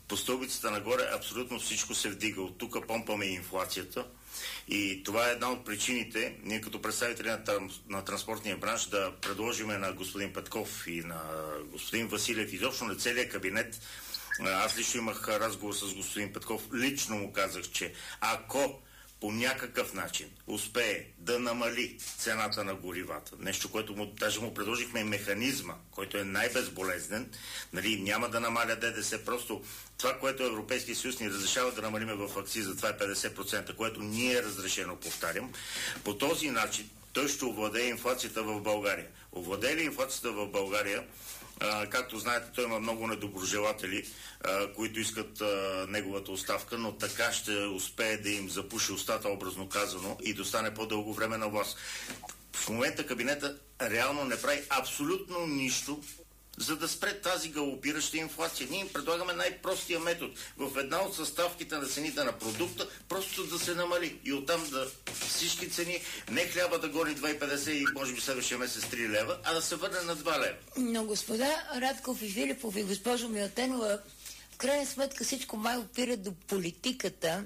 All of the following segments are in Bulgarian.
по стълбицата нагоре абсолютно всичко се вдига. От тук помпаме инфлацията. И това е една от причините ние като представители на транспортния бранш да предложиме на господин Петков и на господин Василев, изобщо на целия кабинет. Аз лично имах разговор с господин Петков, лично му казах, че ако по някакъв начин успее да намали цената на горивата, нещо, което даже му предложихме механизма, който е най-безболезнен, нали, няма да намаля ДДС, просто това, което Европейския съюз ни разрешава да намалиме в акциза, това е 50%, което ни е разрешено, повтарям. По този начин той ще овладее инфлацията в България. Овладее ли инфлацията в България? Както знаете, той има много недоброжелатели, които искат неговата оставка, но така ще успее да им запуши устата, образно казано, и да остане по-дълго време на власт. В момента кабинета реално не прави абсолютно нищо, за да спре тази галопираща инфлация. Ние им предлагаме най-простия метод. В една от съставките на цените на продукта просто да се намали. И оттам да всички цени, не хляба да гони 2,50 и може би следващия месец 3 лева, а да се върне на 2 лева. Но господа Радков и Филипов и госпожо Милтенова, в крайна сметка всичко май опира до политиката.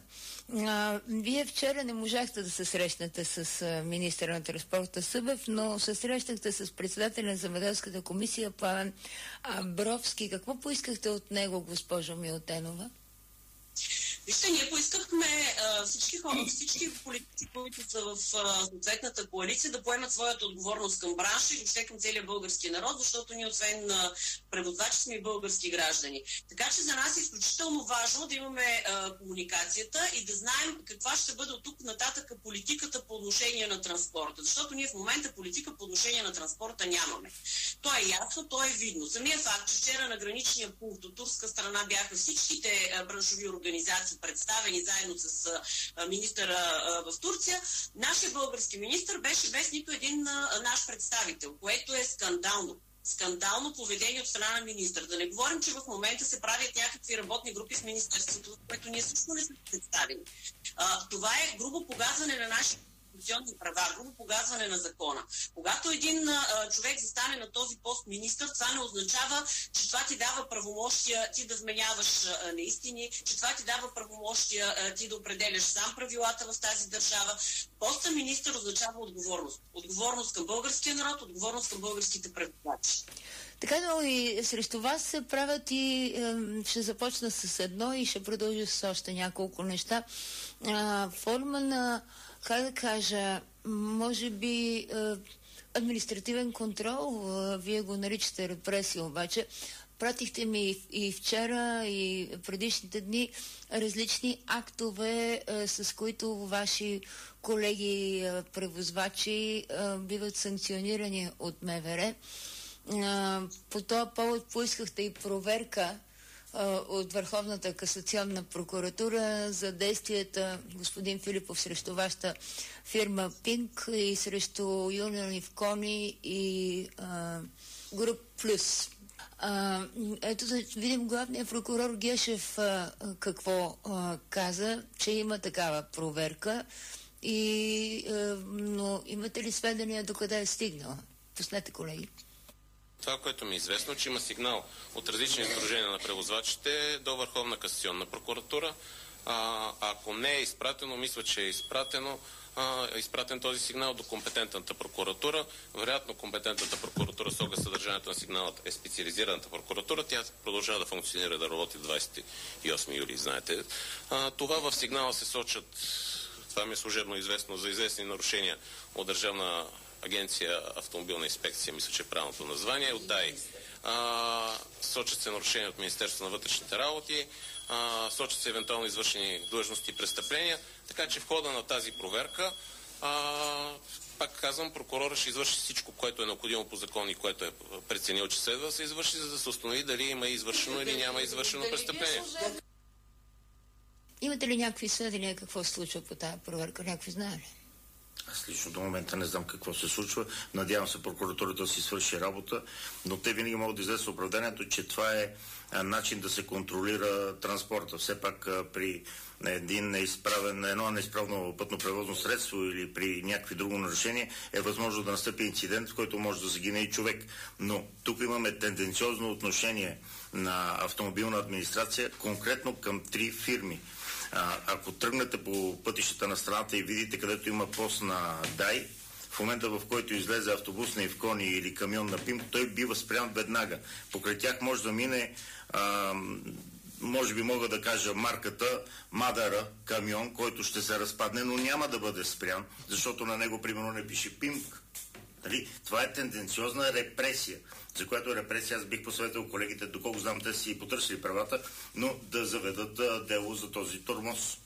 Вие вчера не можахте да се срещнете с министъра на транспорта Събев, но се срещахте с председателя на земеделската комисия Павел Абровски. Какво поискахте от него, госпожо Милтенова? Вижте, ние поискахме всички хора, всички политици, които са в съответната коалиция, да поемат своята отговорност към бранша и въобще към целия български народ, защото ние освен превозвачи сме и български граждани. Така че за нас е изключително важно да имаме комуникацията и да знаем каква ще бъде от тук нататък политиката по отношение на транспорта. Защото ние в момента политика по отношение на транспорта нямаме. То е ясно, то е видно. Самия факт, че вчера на граничния пункт от турска страна бяха всичките браншови организации представени заедно с министъра в Турция, нашия български министър беше без нито един наш представител, което е скандално. Скандално поведение от страна на министър. Да не говорим, че в момента се правят някакви работни групи с министерството, в което ние също не сме представени. Това е грубо погазване на нашите конституционни права, грубо погазване на закона. Когато един човек застане на този пост министър, това не означава, че това ти дава правомощия ти да вменяваш неистини, че това ти дава правомощия ти да определяш сам правилата в тази държава. Поста министър означава отговорност. Отговорност към българския народ, отговорност към българските преводачи. Така, но и срещу вас се правят и ще започна с едно и ще продължа с още няколко неща. Форма на, как да кажа, може би административен контрол, вие го наричате репресия, обаче пратихте ми и вчера, и предишните дни различни актове, с които ваши колеги превозвачи биват санкционирани от МВР. По този повод поискахте и проверка от Върховната касационна прокуратура за действията, господин Филипов, срещу вашата фирма Пинк и срещу Union of Кони и Груп Плюс. Ето да видим главният прокурор Гешев какво каза, че има такава проверка, но имате ли сведения докъде е стигнала? Пуснете, колеги. Това, което ми е известно, че има сигнал от различни сдружения на превозвачите до Върховна касационна прокуратура. Ако не е изпратено, мисля, че е изпратен този сигнал до компетентната прокуратура. Вероятно компетентната прокуратура с оглед съдържанието на сигналът е специализираната прокуратура. Тя продължава да функционира, да работи 28 юли, знаете. Това в сигнала се сочат, това ми е служебно известно, за известни нарушения от Държавна агенция Автомобилна инспекция, мисля, че е правилното название, от ДАИ. Сочат се нарушения от Министерството на вътрешните работи, сочат се евентуално извършени длъжности и престъпления, така че в хода на тази проверка, пак казвам, прокурора ще извърши всичко, което е необходимо по закон и което е преценил, че следва да се извърши, за да се установи дали има извършено или няма извършено престъпление. Имате ли някакви сведения какво се случва по тази проверка? Някакви знае ли? Аз лично до момента не знам какво се случва. Надявам се прокуратурата да си свърши работа, но те винаги могат да излезат с оправданието, че това е начин да се контролира транспорта. Все пак при едно неизправно пътно превозно средство или при някакви друго нарушение е възможно да настъпи инцидент, в който може да загине и човек. Но тук имаме тенденциозно отношение на автомобилна администрация конкретно към 3 фирми. Ако тръгнете по пътищата на страната и видите където има пост на ДАИ, в момента в който излезе автобус на Ивкони или камион на ПИМ, той бива спрян веднага. Покрай тях може да мине, може би мога да кажа марката Мадара камион, който ще се разпадне, но няма да бъде спрян, защото на него примерно не пише ПИМК. Нали? Това е тенденциозна репресия, за която репресия аз бих посъветвал колегите, доколко знам, те си потърсили правата, но да заведат дело за този тормоз.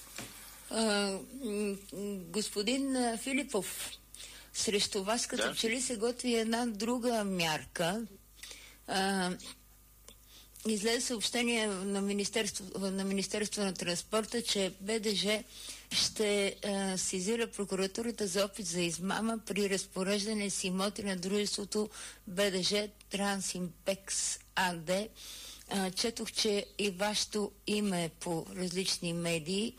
Господин Филипов, срещу вас като че ли се готви една друга мярка. Излезе съобщение на Министерство на транспорта, че БДЖ ще сезира прокуратурата за опит за измама при разпореждане с имоти на дружеството БДЖ Трансимпекс АД. Четох, че и вашето име по различни медии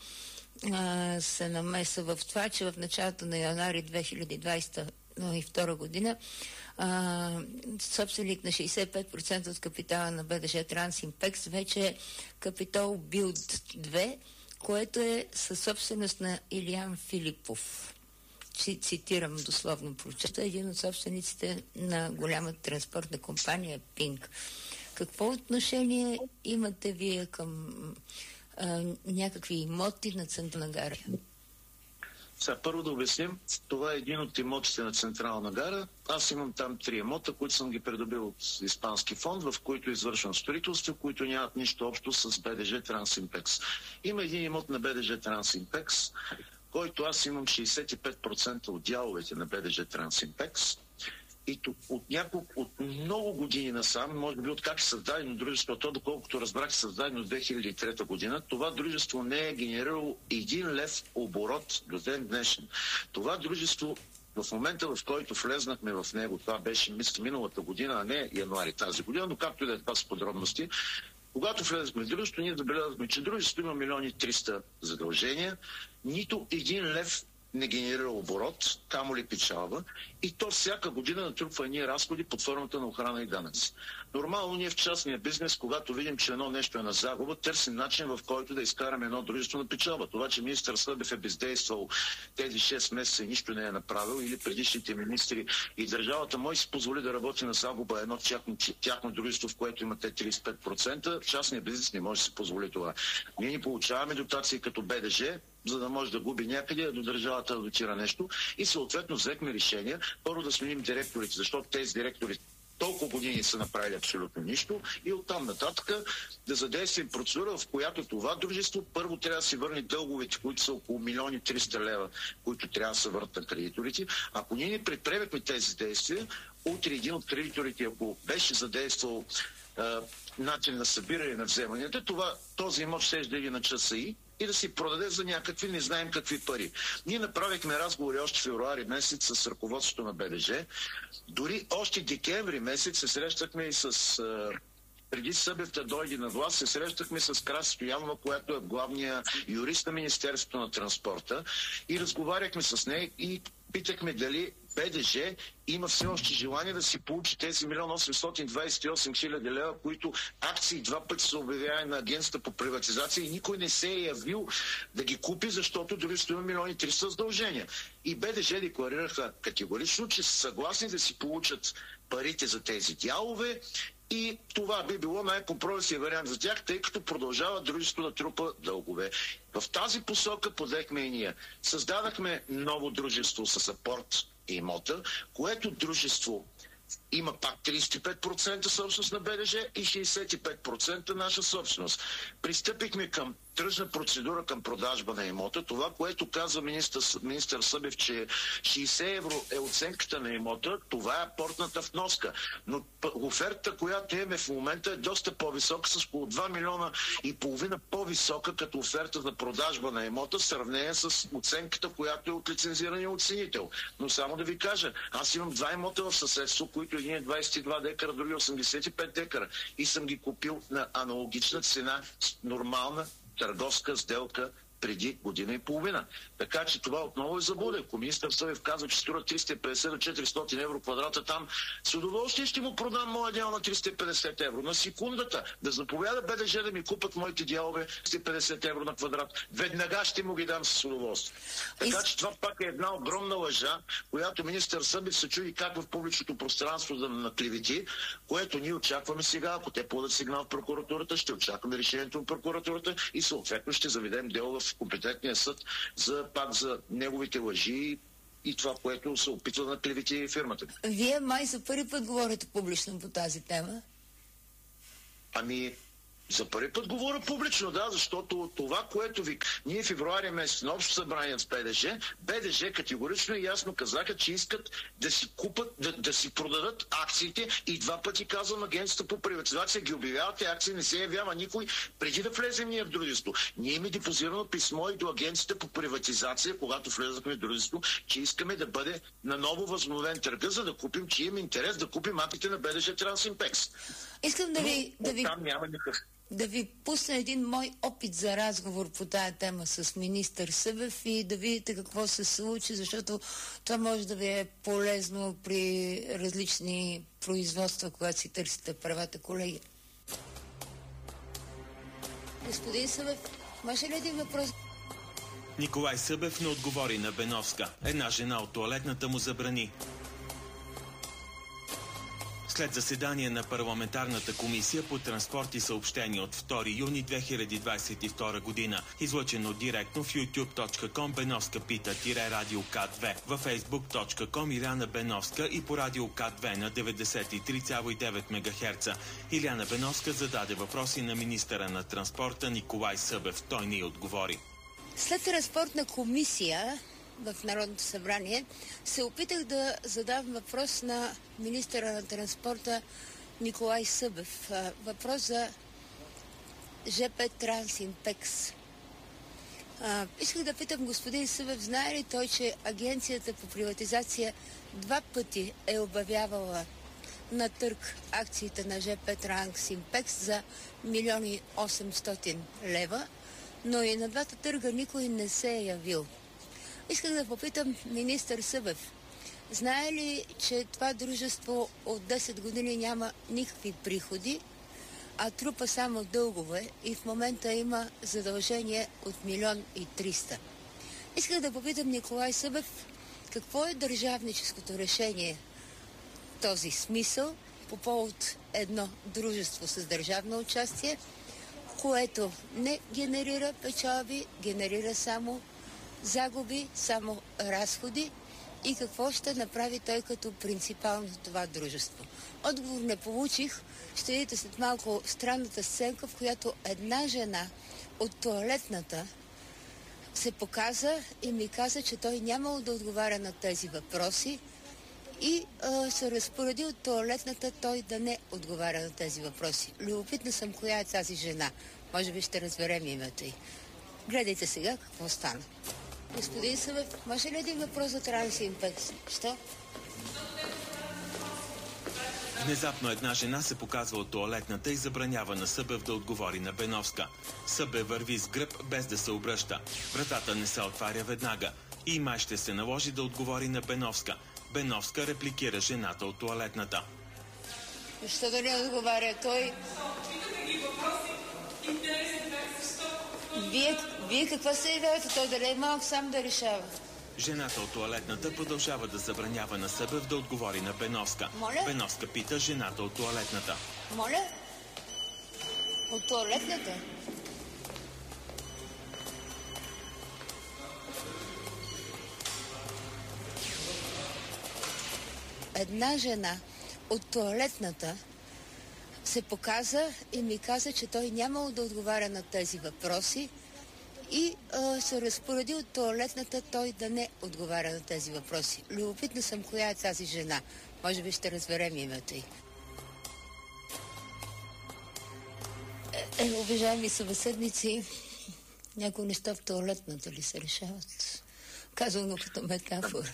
се намеса в това, че в началото на януари 2022 година собственик на 65% от капитала на БДЖ Трансимпекс вече е Капитол Билд 2, което е със собственост на Илиян Филипов. Цитирам дословно прочета, един от собствениците на голямата транспортна компания Пинк. Какво отношение имате вие към някакви имоти на Централна гара? Сега първо да обясним, това е един от имотите на Централна гара. Аз имам там 3 имота, които съм ги придобил от испански фонд, в които извършвам строителство, които нямат нищо общо с БДЖ Трансимпекс. Има един имот на БДЖ Трансимпекс, който аз имам 65% от дяловете на БДЖ Трансимпекс. И от много години насам, може би от как е създадено дружеството, доколкото разбрах, създадено в 2003 година, това дружество не е генерирало 1 лев оборот до ден днешен. Това дружество в момента, в който влезнахме в него, това беше миналата година, а не януари тази година, но както и да е това с подробности, когато влезахме в дружеството, ние забелязахме, че дружеството има 1 300 000 задължения, нито 1 лев не генерира оборот, камо ли печалба, и то всяка година натрупва ние разходи под формата на охрана и данъци. Нормално ние в частния бизнес, когато видим, че едно нещо е на загуба, търсим начин, в който да изкараме едно дружество на печалба. Това, че министър Слъбев е бездействал тези 6 месеца и нищо не е направил, или предишните министри и държавата може си позволи да работи на загуба едно тяхно дружество, в което имате 35%, частния бизнес не може да си позволи това. Ние ни получаваме дотации като БДЖ, за да може да губи някъде, до държавата да дотира нещо. И съответно взехме решение първо да сменим директорите, защото тези директори толкова години са направили абсолютно нищо, и оттам нататък да задействим процедура, в която това дружество първо трябва да си върне дълговете, които са около 1 300 000 лева, които трябва да се върнат на кредиторите. Ако ние не предприемехме тези действия, утре един от кредиторите, ако беше задействал начин на събиране на вземанията, този имот ще да ги на ЧСИ и да си продаде за някакви, не знаем какви пари. Ние направихме разговори още в февруари месец с ръководството на БДЖ. Дори още декември месец се срещахме и с... преди Събев да дойде на власт, се срещахме с Краси Стоянова, която е главният юрист на Министерството на транспорта, и разговаряхме с нея и питахме дали БДЖ има все още желание да си получи тези 1 828 000 лева, които акции 2 пъти са обявявани на агенцията по приватизация, и никой не се е явил да ги купи, защото дори стои 1 300 000 задължения. И БДЖ декларираха категорично, че са съгласни да си получат парите за тези дялове, и това би било най-компромисният вариант за тях, тъй като продължава дружеството да трупа дългове. В тази посока подехме и ние. Създадахме ново дружество с апорт и имота, което дружество има пак 35% собственост на БДЖ и 65% наша собственост. Пристъпихме към тръжна процедура към продажба на имота. Това, което казва министър Събев, че 60 евро е оценката на имота, това е портната вноска. Но офертата, която имаме в момента, е доста по-висока, с около 2 милиона и половина по-висока като оферта за продажба на имота, в сравнение с оценката, която е от лицензирания оценител. Но само да ви кажа, аз имам 2 имота в съседство, които един е 22 декара, други 85 декара и съм ги купил на аналогична цена, нормална търговска сделка преди година и половина. Така че това отново е заблуда. Ако министър Събев казва, че струва 350 на 400 евро квадрата там, с удоволствие ще му продам моя дял на 350 евро. На секундата да заповяда БДЖ да ми купат моите дялове 350 евро на квадрат. Веднага ще му ги дам с удоволствие. Така че това пак е една огромна лъжа, която министър Събев се чуди как в публичното пространство да наклевети, което ние очакваме сега. Ако те подадат сигнал в прокуратурата, ще очакваме решението на прокуратурата и съответно ще заведем дело в компетентния съд пак за неговите лъжи и това, което се опитва да наклевети фирмата. Вие май за първи път говорите публично по тази тема? Ами, за първи път говоря публично, да, защото това, което ние февруари месец на общо събрание с БДЖ категорично и ясно казаха, че искат да си купат, да си продадат акциите и 2 пъти казвам агенцията по приватизация ги обявява, тези акции не се явява никой преди да влезем ние в дружество. Ние имаме депозирано писмо и до агенцията по приватизация, когато влезахме в дружество, че искаме да бъде наново възобновен търга, за да купим, че имаме интерес да купим акциите на БДЖ Трансимпекс. Искам там няма никакъв. Да ви пусна един мой опит за разговор по тая тема с министър Събев и да видите какво се случи, защото това може да ви е полезно при различни производства, когато си търсите правата, колеги. Господин Събев, може ли един въпрос? Николай Събев не отговори на Беновска. Една жена от тоалетната му забрани. След заседание на парламентарната комисия по транспорт и съобщения от 2 юни 2022 година, излъчено директно в youtube.com Беновска пита-радио К2, във facebook.com Иляна Беновска и по радио К2 на 93,9 МГц. Иляна Беновска зададе въпроси на министъра на транспорта Николай Събев. Той не отговори. След транспортна комисия в Народното събрание се опитах да задам въпрос на министъра на транспорта Николай Събев. Въпрос за ЖП Трансимпекс. Исках да питам господин Събев, знае ли той, че агенцията по приватизация 2 пъти е обявявала на търг акциите на ЖП Трансимпекс за 1 800 000 лева, но и на 2 търга никой не се е явил. Исках да попитам министър Събев, знае ли, че това дружество от 10 години няма никакви приходи, а трупа само дългове и в момента има задължение от 1 300 000. Исках да попитам Николай Събев, какво е държавническото решение в този смисъл по повод едно дружество с държавно участие, което не генерира печалби, генерира само загуби, само разходи и какво ще направи той като принципал на това дружество. Отговор не получих. Ще видите след малко странната сценка, в която една жена от тоалетната се показа и ми каза, че той нямало да отговаря на тези въпроси и се разпореди от тоалетната той да не отговаря на тези въпроси. Любопитна съм коя е тази жена. Може би ще разберем името й. Гледайте сега какво стана. Господин Събев, може ли един въпрос за Трансимпекс? Що? Внезапно една жена се показва от тоалетната и забранява на Събев да отговори на Беновска. Събев върви с гръб без да се обръща. Вратата не се отваря веднага. И май ще се наложи да отговори на Беновска. Беновска репликира жената от тоалетната. Защо да не отговаря той? Вие каква се идеята? Той да не е малко сам да решава. Жената от тоалетната продължава да забранява на Събев да отговори на Беновска. Моля? Беновска пита жената от тоалетната. Моля? От тоалетната? Една жена от тоалетната се показа и ми каза, че той нямало да отговаря на тези въпроси, и се разпореди от тоалетната той да не отговаря на тези въпроси. Любопитна съм коя е тази жена. Може би ще разберем името й. Уважаеми събеседници, някои неща в тоалетната ли се решават? Казано като метафора.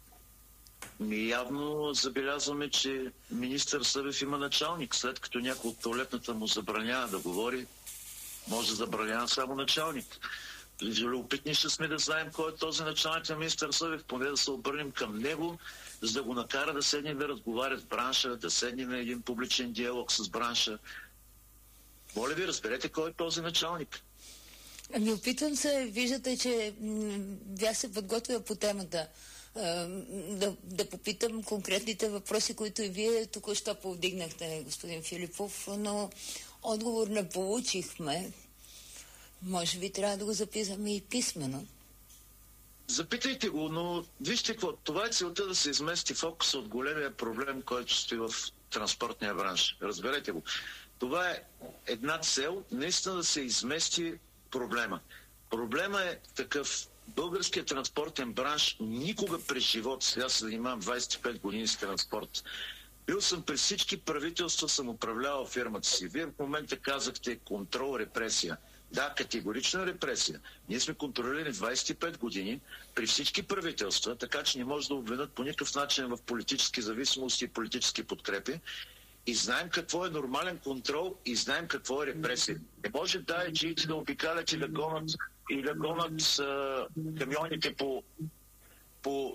Явно забелязваме, че министър Събев има началник. След като някой от тоалетната му забранява да говори, може да забранява само началник. Любопитни ще сме да знаем кой е този началник на министър Събев, поне да се обърнем към него, за да го накара да седне да разговаря с бранша, да седне на един публичен диалог с бранша. Моля ви, разберете кой е този началник. Ами опитвам се, виждате, че бях се подготвила по темата. Да попитам конкретните въпроси, които и вие току-що повдигнахте, господин Филипов, но отговор не получихме. Може би трябва да го записаме и писмено. Запитайте го, но вижте какво. Това е целта да се измести фокуса от големия проблем, който стои в транспортния бранш. Разберете го. Това е една цел, наистина да се измести проблема. Проблема е такъв. Българският транспортен бранш никога през живота, сега се занимавам 25 години с транспорт. Бил съм при всички правителства, съм управлявал фирмата си. Вие в момента казахте контрол, репресия. Да, категорична репресия. Ние сме контролирани 25 години при всички правителства, така че не може да обвинят по никакъв начин в политически зависимости и политически подкрепи. И знаем какво е нормален контрол и знаем какво е репресия. Не може даеджиите да обикалят и да гонят камионите по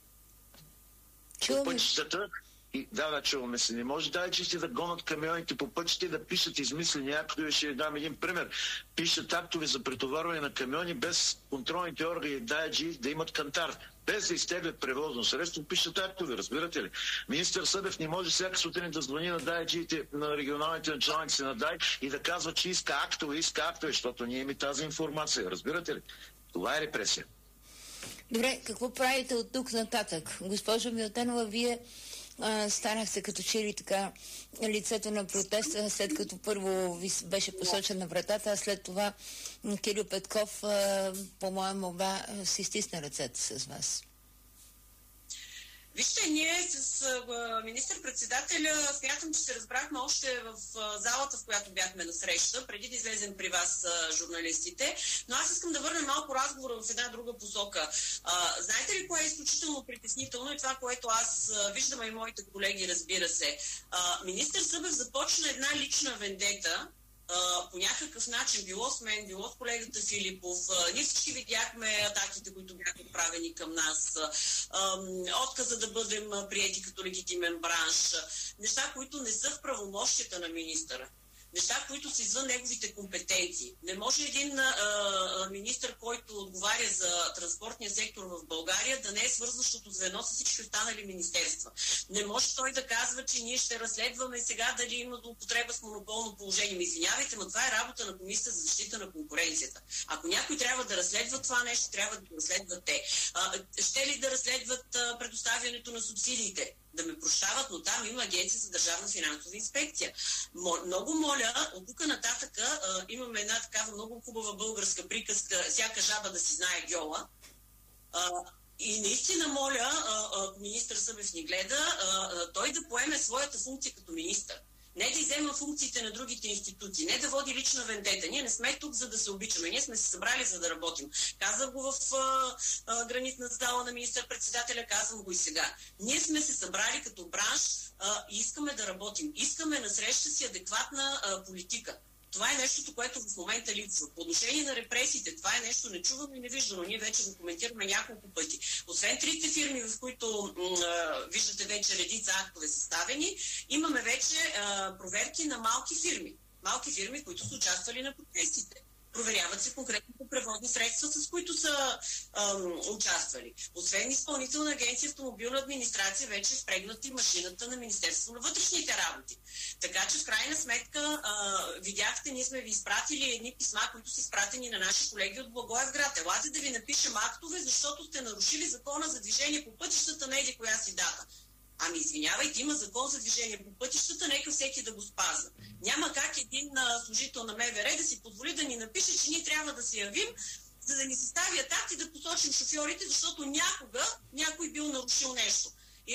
пътищата. Да, чуваме се. Не може даеджиите да гонят камионите по пътищата и да пишат измислени актове. Ще дам един пример. Пишат актове за претоварване на камиони без контролните органи даеджи да имат кантар. Без да изтеглят превозно средство, пишат актове, разбирате ли? Министър Събев не може всяка сутрин да звъни на даеджиите, на регионалните началници на дай и да казва, че иска актове, защото ние имаме тази информация, разбирате ли? Това е репресия. Добре, какво правите от тук нататък? Госпожо Милтенова, вие станахте като че ли така лицето на протеста, след като първо ви беше посочена вратата, а след това Кирил Петков, по моя молба, си стисна ръцете с вас. Вижте, ние с министър-председателя смятам, че се разбрахме още в залата, в която бяхме на среща, преди да излезем при вас журналистите, но аз искам да върна малко разговора в една друга посока. Знаете ли кое е изключително притеснително и това, което аз виждам и моите колеги, разбира се? Министър Събев започна една лична вендета, по някакъв начин, било с мен, било с колегата Филипов. Ние всички видяхме атаките, които бяха отправени към нас, отказа да бъдем приети като легитимен бранш, неща, които не са в правомощията на министъра. Неща, които са извън неговите компетенции. Не може един министър, който отговаря за транспортния сектор в България, да не е свързващото звено с всички останали министерства. Не може той да казва, че ние ще разследваме сега дали има злоупотреба с монополно положение. Извинявайте, но това е работа на Комисията за защита на конкуренцията. Ако някой трябва да разследва това нещо, трябва да го разследват те. Ще ли да разследват предоставянето на субсидиите? Да ме прощават, но там има Агенция за държавна финансова инспекция. Много моля, от тук нататъка имаме една такава много хубава българска приказка, всяка жаба да си знае гьола. И наистина моля, ако министър Събев ни гледа, той да поеме своята функция като министър. Не да иззема функциите на другите институции, не да води лична вендета. Ние не сме тук, за да се обичаме. Ние сме се събрали, за да работим. Казах го в гранитна зала на министър-председателя, казвам го и сега. Ние сме се събрали като бранш и искаме да работим. Искаме на среща си адекватна политика. Това е нещото, което в момента липсва. По отношение на репресиите, това е нещо нечувано и невиждано. Ние вече го коментираме няколко пъти. Освен трите фирми, в които виждате вече редица актове съставени, имаме вече проверки на малки фирми. Малки фирми, които са участвали на протестите. Проверяват се конкретните превозни средства, с които са участвали. Освен Изпълнителна агенция автомобилна администрация, вече е впрегната и машината на Министерството на вътрешните работи. Така че в крайна сметка видяхте, ние сме ви изпратили едни писма, които са изпратени на наши колеги от Благоевград. Елате да ви напишем актове, защото сте нарушили закона за движение по пътищата на еди коя си дата. Ами извинявайте, има закон за движение по пътищата, нека всеки да го спазва. Няма как един служител на МВР да си позволи да ни напише, че ние трябва да се явим, за да ни съставят акт и да посочим шофьорите, защото някога някой бил нарушил нещо.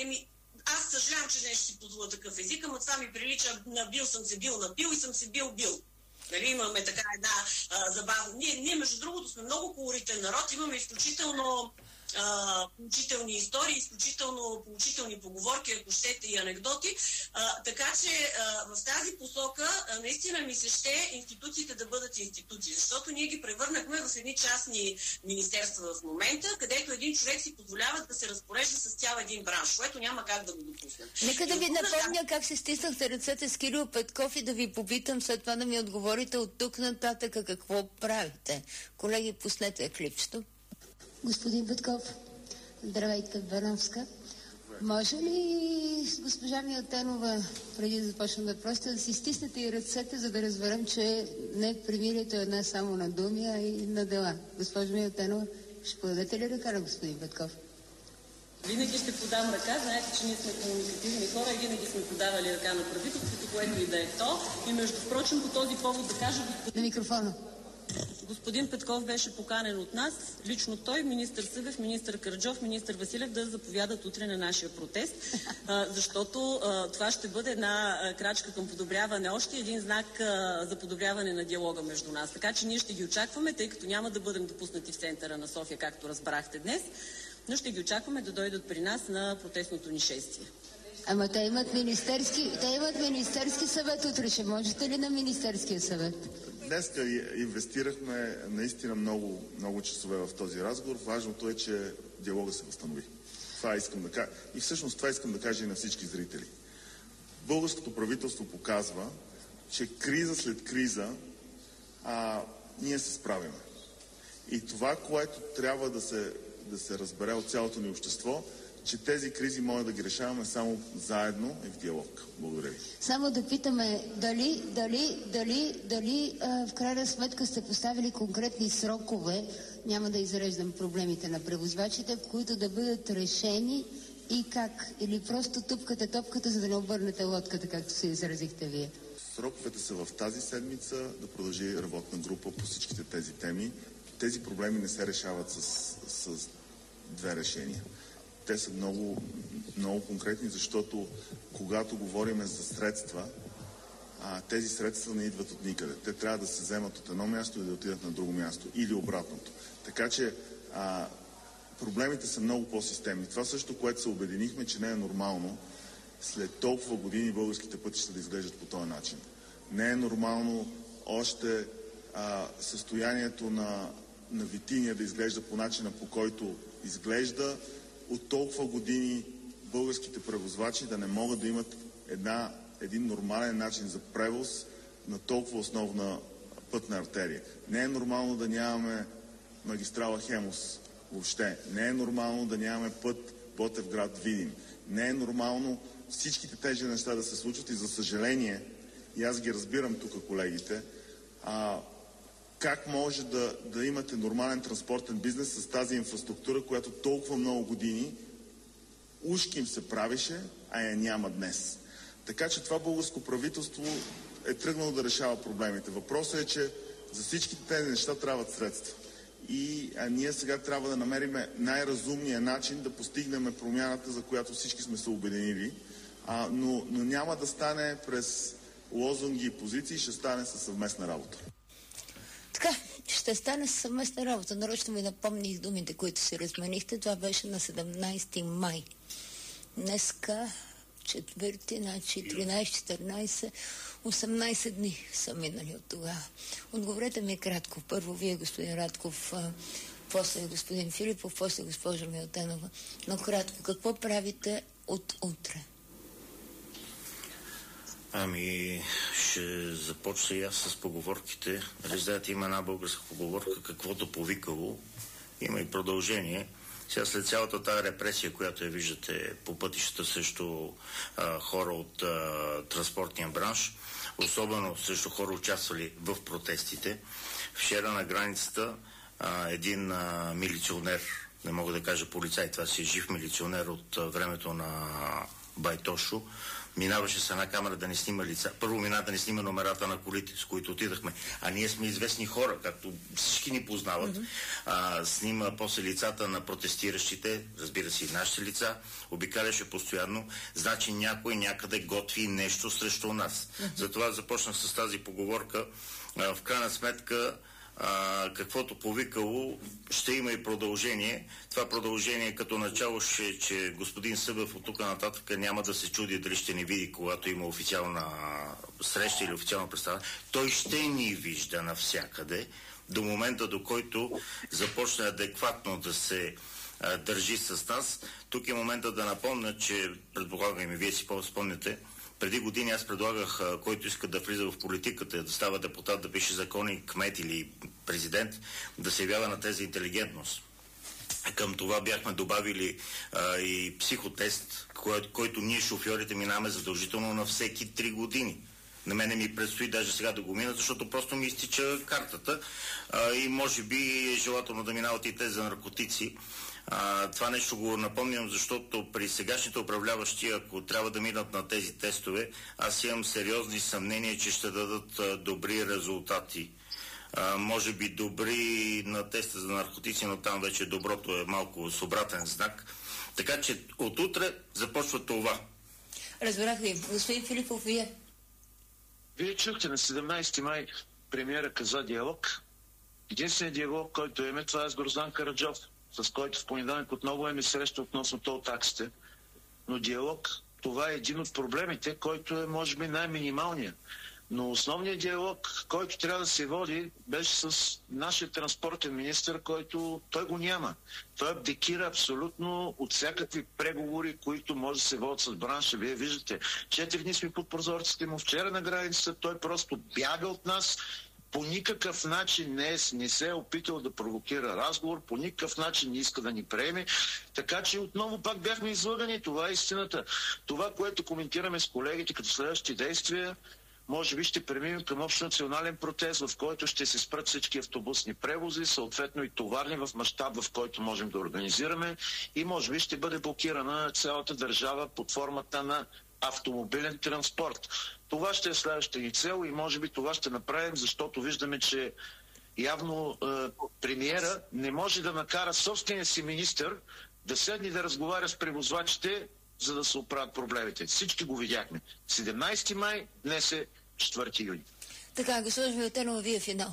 Аз съжалявам, че не ще си позволя такъв език, ама това ми прилича на бил съм се бил напил и съм се бил. Нали, имаме така една забавна. Ние, между другото, сме много колоритен народ, имаме изключително поучителни истории, изключително поучителни поговорки, ако щете, и анекдоти. Така че в тази посока наистина ми се ще институциите да бъдат институции, защото ние ги превърнахме в едни частни министерства в момента, където един човек си позволява да се разпорежда с цял един бранш, което няма как да го допуснем. Нека да ви напомня как се стиснахте ръцете с Кирил Петков и да ви попитам след това да ми отговорите от тук нататък какво правите. Колеги, пуснете клипчето. Господин Петков, здравейте, Бановска. Може ли с госпожа Милтенова, преди да започнем въпросите, да си стиснете и ръцете, за да разберем, че не примирието е не само на думи, а и на дела? Госпожа Милтенова, ще подадете ли ръка на господин Петков? Винаги ще подам ръка. Знаете, че ние сме комуникативни хора и винаги сме подавали ръка на правителството, което и да е то. И между впрочем, по този повод да кажа... На микрофона. Господин Петков беше поканен от нас, лично той, министър Събев, министър Караджов, министър Василев да заповядат утре на нашия протест, защото това ще бъде една крачка към подобряване, още един знак за подобряване на диалога между нас. Така че ние ще ги очакваме, тъй като няма да бъдем допуснати в центъра на София, както разбрахте днес, но ще ги очакваме да дойдат при нас на протестното ни шествие. Ама те имат министерски съвет утре. Ще можете ли на министерския съвет? Днес инвестирахме наистина много часове в този разговор. Важното е, че диалога се възстанови. Това искам да кажа. И всъщност това искам да кажа и на всички зрители. Българското правителство показва, че криза след криза ние се справяме. И това, което трябва да се разбере от цялото ни общество, че тези кризи може да ги решаваме само заедно и в диалог. Благодаря ви. Само да питаме дали в крайна сметка сте поставили конкретни срокове, няма да изреждам проблемите на превозвачите, в които да бъдат решени и как? Или просто тупкате топката, за да не обърнете лодката, както се изразихте вие? Сроковете са в тази седмица да продължи работна група по всичките тези теми. Тези проблеми не се решават с две решения. Те са много, много конкретни, защото когато говорим за средства, тези средства не идват от никъде. Те трябва да се вземат от едно място и да отидат на друго място или обратното. Така че проблемите са много по-системни. Това също, което се обединихме, че не е нормално след толкова години българските пътища да изглеждат по този начин. Не е нормално още състоянието на Витиния да изглежда по начина, по който изглежда. От толкова години българските превозвачи да не могат да имат един нормален начин за превоз на толкова основна пътна артерия. Не е нормално да нямаме магистрала Хемус въобще. Не е нормално да нямаме път Ботевград-Видин. Не е нормално всичките тези неща да се случват и за съжаление, и аз ги разбирам тук колегите, как може да имате нормален транспортен бизнес с тази инфраструктура, която толкова много години ушки им се правеше, а я няма днес. Така че това българско правителство е тръгнало да решава проблемите. Въпросът е, че за всичките тези неща трябват средства. И ние сега трябва да намерим най-разумния начин да постигнем промяната, за която всички сме се обединили. Но няма да стане през лозунги и позиции, ще стане със съвместна работа. Така, ще стане съвместна работа. Нарочно ми напомних думите, които си разменихте. Това беше на 17 май. Днеска, 4, значи 13, 14, 18 дни са минали от тогава. Отговорете ми кратко. Първо вие, господин Радков, после господин Филипов, после госпожа Милтенова. Но кратко, какво правите от утре? Ами, ще започна и аз с поговорките. Знаете, има една българска поговорка, каквото повикало, има и продължение. Сега след цялата тази репресия, която я виждате по пътищата срещу хора от транспортния бранш, особено срещу хора участвали в протестите, вчера на границата един милиционер, не мога да кажа полицай, това си е жив милиционер от времето на Байтошо. Минаваше с една камера да не снима лица. Първо мина да не снима номерата на колите, с които отидахме. А ние сме известни хора, както всички ни познават. Снима после лицата на протестиращите, разбира се и нашите лица, обикаляше постоянно. Значи някой някъде готви нещо срещу нас. Затова започнах с тази поговорка. В крайна сметка каквото повикало, ще има и продължение. Това продължение като начало ще, че господин Събев от тук нататък няма да се чуди дали ще ни види, когато има официална среща или официална представа. Той ще ни вижда навсякъде до момента, до който започне адекватно да се държи с нас. Тук е момента да напомня, че предполагам и вие си спомняте, преди години аз предлагах, който иска да влиза в политиката, да става депутат, да пише закони, кмет или президент, да се явява на тези интелигентност. Към това бяхме добавили и психотест, който ние шофьорите минаваме задължително на всеки 3 години. На мене ми предстои даже сега да го мина, защото просто ми изтича картата и може би е желателно да минават и те за наркотици. Това нещо го напомням, защото при сегашните управляващи, ако трябва да минат на тези тестове, аз имам сериозни съмнения, че ще дадат добри резултати. Може би добри на теста за наркотици, но там вече доброто е малко с обратен знак. Така че от утре започва това. Разбрах ви. Господин Филипов, вие? Вие чухте на 17 май премиера каза диалог. Единственият диалог, който имаме, това е с Гроздан Караджов, с който в понеделник отново ми среща относно тол таксите. Но диалог, това е един от проблемите, който е може би най-минималният. Но основният диалог, който трябва да се води, беше с нашия транспортен министър, който той го няма. Той абдикира абсолютно от всякакви преговори, които може да се водят с бранша. Вие виждате, 4 дни сме под прозорците му, вчера на границата, той просто бяга от нас. По никакъв начин не се е опитал да провокира разговор, по никакъв начин не иска да ни приеме. Така че отново пак бяхме излъгани. Това е истината. Това, което коментираме с колегите като следващи действия, може би ще преминем към общонационален протест, в който ще се спрат всички автобусни превози, съответно и товарни в мащаб, в който можем да организираме, и може би ще бъде блокирана цялата държава под формата на автомобилен транспорт. Това ще е следващата ни цел и може би това ще направим, защото виждаме, че явно премиера не може да накара собствения си министър да седне да разговаря с превозвачите, за да се оправят проблемите. Всички го видяхме. 17 май, днес е 4 юни. Така, госпожа Милтенова, вие финал.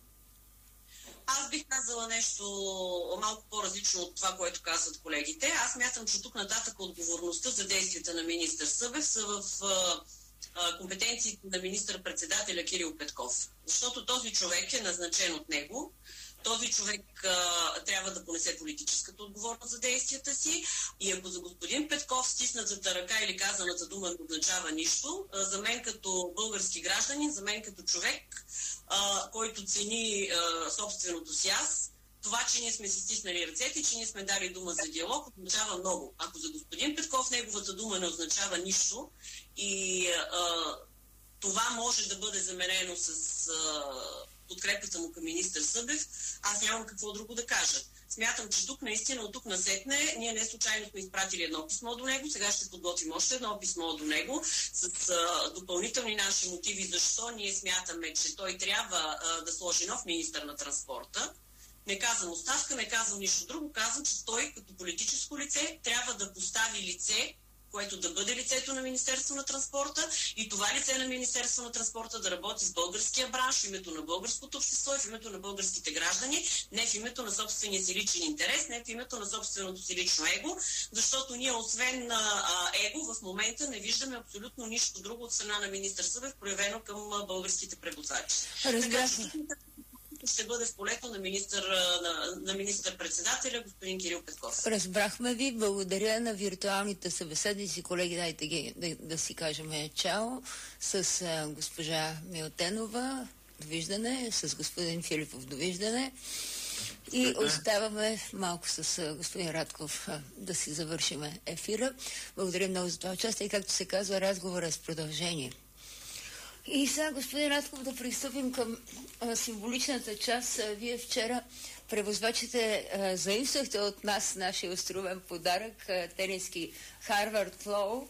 Аз бих казала нещо малко по-различно от това, което казват колегите. Аз мятам, че тук нататък отговорността за действията на министър Събев са в компетенциите на министър-председателя Кирил Петков. Защото този човек е назначен от него. Този човек трябва да понесе политическата отговорност за действията си, и ако за господин Петков стиснатата ръка или казаната дума не означава нищо, за мен като български гражданин, за мен като човек, който цени собственото си аз, това, че ние сме си стиснали ръцете, че ние сме дали дума за диалог, означава много. Ако за господин Петков неговата дума не означава нищо и това може да бъде заменено с подкрепата му към министър Събев, аз нямам какво друго да кажа. Смятам, че тук наистина, от тук насетне, ние не случайно сме изпратили едно писмо до него, сега ще подготвим още едно писмо до него с допълнителни наши мотиви, защо ние смятаме, че той трябва да сложи нов министър на транспорта. Не казвам оставка, не казвам нищо друго, казвам, че той като политическо лице трябва да постави лице, което да бъде лицето на Министерство на транспорта, и това лице на Министерство на транспорта да работи с българския бранш, в името на българското общество и в името на българските граждани, не в името на собствения си личен интерес, не в името на собственото си лично его, защото ние освен его в момента не виждаме абсолютно нищо друго от страна на министър Събев, проявено към българските превозвачи. Ще бъде в полето на министър-председателя господин Кирил Петков. Разбрахме ви. Благодаря на виртуалните събеседници. Колеги, дайте ги да си кажем чао. С госпожа Милтенова довиждане, с господин Филипов довиждане. И оставаме малко с господин Радков да си завършим ефира. Благодаря много за това участие. И както се казва, разговорът с продължение. И сега, господин Радков, да пристъпим към символичната част. Вие вчера, превозвачите, заимствахте от нас нашия островен подарък, тениски Harvard Low.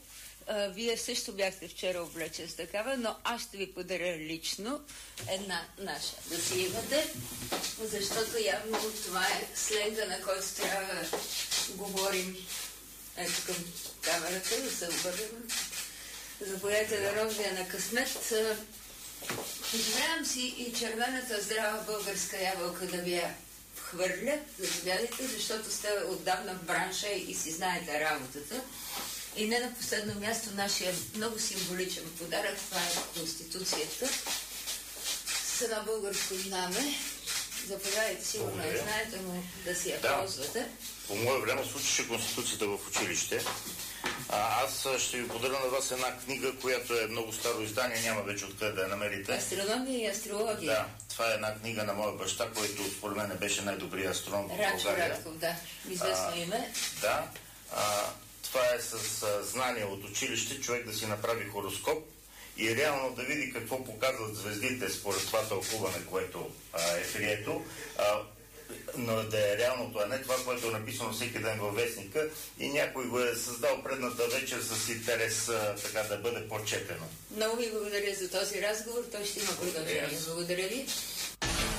вие също бяхте вчера облечен с такава, но аз ще ви подаря лично една наша. Да си имате, защото явно това е сленга, на който трябва да говорим. Ето към камерата, да се обърнем. Заповядайте да розия на късмет. Позволявам си и червената здрава българска ябълка да ви я хвърля, заповядайте, защото сте отдавна в бранша и си знаете работата. И не на последно място нашия много символичен подарък, това е Конституцията с едно българско знаме. Заповядайте, сигурно я знаете, но да си я ползвате. По мое време случише Конституцията в училище. Аз ще ви подаря на вас една книга, която е много старо издание, няма вече откъде да я намерите. Астрономия и астрология. Да, това е една книга на моя баща, който според мен беше най-добрият астроном в България. Радков, да, известно име. Да, това е с знание от училище, човек да си направи хороскоп и реално да види какво показват звездите според това тълкуване, което е прието. Но да е реалното, а не това, което е написано всеки ден във вестника и някой го е създал предната вечер с интерес така да бъде по-четено. Много ви благодаря за този разговор. Той ще има продължение. Благодаря ви.